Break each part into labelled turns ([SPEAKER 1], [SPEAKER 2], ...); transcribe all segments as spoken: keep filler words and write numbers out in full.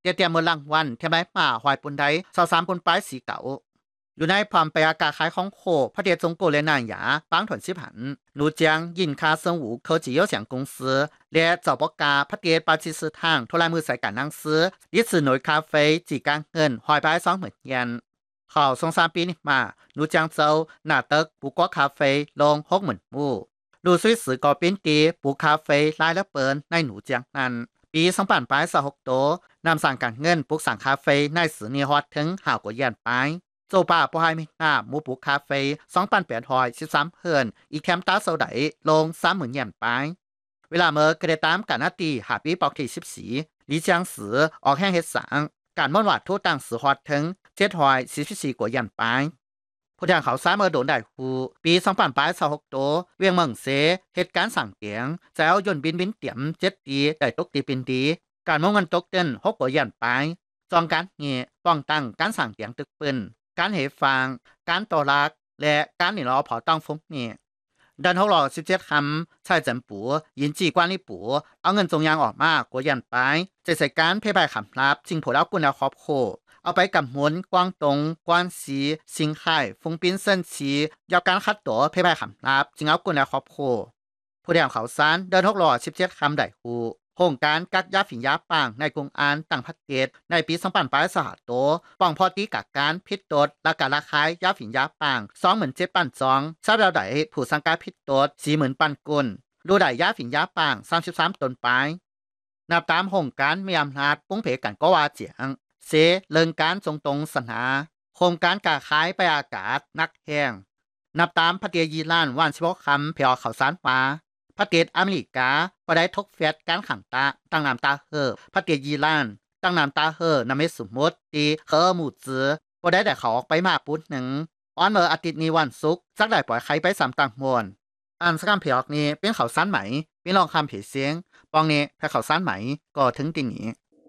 [SPEAKER 1] ตียเตียมือรางวัลเทียมไรมาหอยปุ่นใดสาวสามปุ่นป้ายสีเก่าอยู่ในความไปอากาศขายของโคพระเดชจงโกเลนานหยาปางถวนชิบหันนูเจียงยินคาเซิงหู科技有限公司และเจ้าปกาพระเดชปาจิสทางโทรลายมือใส่การนั่งซื้อยิสือหน่วยคาเฟ่จีการเงินหอยไปสองหมื่นเยนข่าวสองสามปีนี้มานูเจียงเจ้าหน้าตึกปูกัวคาเฟ่ลงหกหมื่นมู่ดูสวิสก็เป็นตีปูคาเฟ่ลายและเปินในหนูเจียงนั้นปีสองพันแปดสิบหกโตนำสั่งการเงินปุกสั่งคาเฟ่ในสื่อนีฮอตถึงห่าวกว่าเยนไปโจป่าปหายไม่น่าหมูปุกคาเฟ่สองพันแปดร้อยสิบสามเฮือนอีแคมตาเซาไดลงสามหมื่นเยนไปเวลาเมื่อกระตามการนาตีหาปีปอกที่สิบสี่ลีเจียงสือออกแห้งเฮ็ดสังการม่อนวัดทั่วต่างสือฮอตถึงเจ็ดร้อยสี่สิบสี่กว่าเยนไปผู้ทางเขาซ้ายเมื่อโดนได้ฮูปีสองพันแปดสิบหกโตเวียงเมืองเสเหตุการณ์สั่งเตียงจะเอายนต์บินบินเตียมเจ็ดตีได้ตกตีเป็นดีการมองเงินตกเต้นหกกว่าเยนไปจองการเงี้ยป้องตั้งการสั่งเตียงตึกปืนการเหฟางการต่อรักและการหนีรอผอต้องฟงเนี่ยดันหกร้อยสิบเจ็ดคำชายจันปูยินจีกวนลี่ปูเอาเงินจงยางออกมากกว่ายันไปจะใส่การเพย์บายคำรับจิงผลแล้วกุนแล้วครอบโคเอาไปกำหมุนกวางตงกวนสีสิงไห่ฟงปิ้นเส้นชียาวการคัดตัวเพย์บายคำรับจิงเอากุนแล้วครอบโคผู้เดียวเขาซานเดินหกร้อยสิบเจ็ดคำได้ฮูโครงการกักยาฝิ่นยาป่างในกรุงอานต่างประเทศในปีสองพันแปดสิบห้าโตป้องพอตีกักการพิษตดและการละขายยาฝิ่นยาป่าง สองหมื่นเจ็ดพัน ซองทราบแล้วได้ผู้สังกัดพิษตด สี่หมื่น ปันกุลดูได้ยาฝิ่นยาป่างสามสิบสามตนไปนับตามโครงการมีอำนาจปุ้งเพกันก็ว่าเจียงเสเรื่องการจงตรงสนาโครงการกาขายไปอากาศนักแห้งนับตามพระเตียยีล้านวันสิบหกคำเพียวข่าวสารฟ้าพระเกตอเมริกาบ่ได้ทกแฟดการขังตาตั้งนามตาเฮอพระเกตยีลานตั้งนามตาเฮอนำให้สมมติตีเฮอหมู่จือบ่ได้แต่เขาออกไปมาปุ้นหนึ่งอ้อนเมื่ออาทิตย์นี้วันศุกร์จักได้ปล่อยใครไปสามต่างมวลอันสกามเพียกนี้เป็นเขาสั้นไหมเป็นลองคำเผียเสียงปองนี้แพ้เขาสั้นไหมก็ถึงตีนี้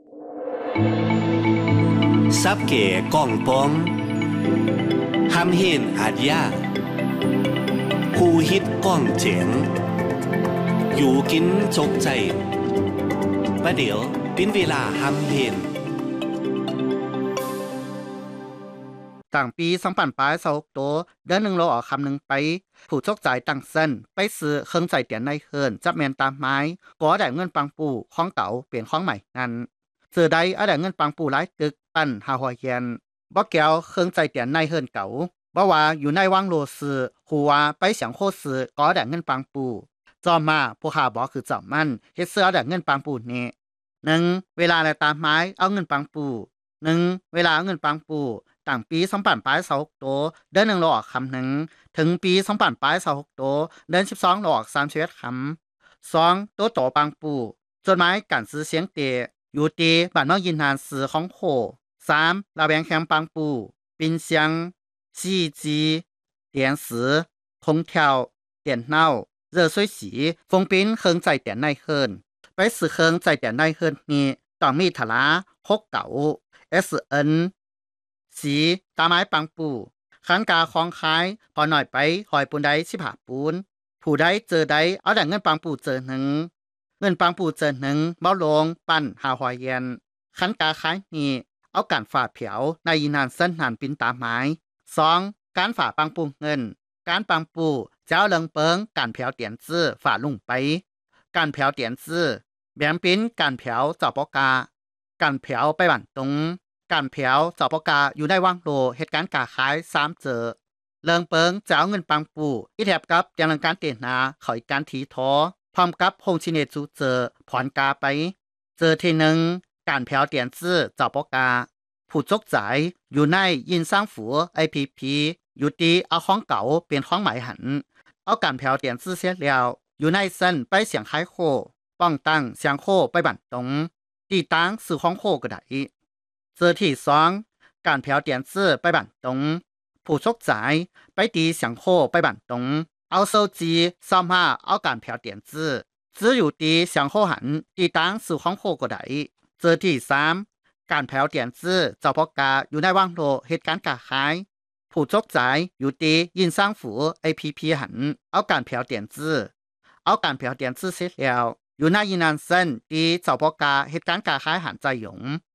[SPEAKER 2] ซับเก๋ก้องปองห้ำเห็นอาดยาคู่ฮิตก้องเจ๋งอยู่กินจกใจประเดี๋ยวเป็นเวลาห้ำเพน
[SPEAKER 1] ต่างปีสองพันแปดสิบหกโตเดือนหนึ่งเราออกคำหนึ่งไปผู้โชคใจตั้งเส้นไปซื้อเครื่องใจเตียนในเฮิรนจับแมนตามไม้ก็ได้เงินปังปูของเก่าเปลี่ยนของใหม่นั้นซื้อได้เอาได้เงินปังปูหลายตึกปั้นหาหอยเยนบ่แก้วเครื่องใจเตียนในเฮิรนเก่าบ่ว่าอยู่ในวังโลซื้อหัวไปเสียงโคซื้อก็ได้เงินปังปูจอมาผู้ข่าวบอกคือจอมมันเฮ็ดเสื้อได้เงินปังปูนี่หนึ่งเวลาอะไรตามไม้เอาเงินปังปูหนึ่งเวลาเอาเงินปังปูต่างปีสองพันแปดสิบหกโตเดือนหนึ่งเราออกคำหนึ่งถึงปีสองพันแปดสิบหกโตเดือนสิบสองเราออกสามสิบเอ็ดคำสองโตโตปังปูจดหมายการซื้อเสียงเตอยู่ตีบ้านเมืองยินนานซื้อของโคสามลาแบงแคมปังปูปินเสียงซีจีเตียนสือคงเที่ยวเตียนเน่า热水洗封边เครื่องใจเตียนในเฮิรนไปซื้อเครื่องใจเตียนในเฮิรนนี้ต้องมีทลาหกเก่า เอส เอ็น สีตาไม้ปังปูขันกาของขายพอหน่อยไปหอยปูนได้สิบห้าปูนผู้ใดเจอใดเอาแต่เงินปังปูเจอหนึ่งเงินปังปูเจอหนึ่งเบ้าลงปั้นหาหอยเย็นขันกาขายนี้เอาการฝาเผียวในยินานเส้นหันปินตาไม้สองการฝาปังปูเงินการปังปูเจ้าเลิงเปิงการเผียวเตียนซื่อฝ่าลุงไปการเผียวเตียนซื่อแบ่งเป็นการเผียวเจ้าปกาการเผียวไปบั่นตรงการเผียวเจ้าปกาอยู่ในว่างโลเหตุการณ์กาขายสามเจอเลิงเปิงเจ้าเงินปังปูอีแถบกับยังการเตียนนาเขาอีกการถีทอพร้อมกับพงชิเนจูเจอผ่อนกาไปเจอที่หนึ่งการเผียวเตียนซื่อเจ้าปกาผู้จกจ่ายอยู่ในยินสร้างฝู ไอ พี พี อยู่ดีเอาของเก่าเปลี่ยนของใหม่หันเอาการแผ่วเตียนซื่อเสียแล้วอยู่ในเส้นไปเสียงคล้ายโคป้องตั้งเสียงโคไปบั่นตรงตีตั้งสื่อของโคก็ได้เจอที่สองการแผ่วเตียนซื่อไปบั่นตรงผู้ชกจ่ายไปตีเสียงโคไปบั่นตรงเอาโซจีซ้อมมาเอาการแผ่วเตียนซื่อซื้ออยู่ดีเสียงโคหันตีตั้งสื่อของโคก็ได้เจอที่สามการแผ่วเตียนซื่อเจ้าพกาอยู่ในว่างโลเหตุการณ์กาขายผู้จกจ่ายอยู่ดียินสร้างฝู ไอ พี พี หันเอาการเผียวเตียนซื่อเอาการเผียวเตียนซื่อเสร็จแล้วอยู่ในยินนานเส้นดีเจ้าปกาเหตุการณ์กาขายหันใจหยง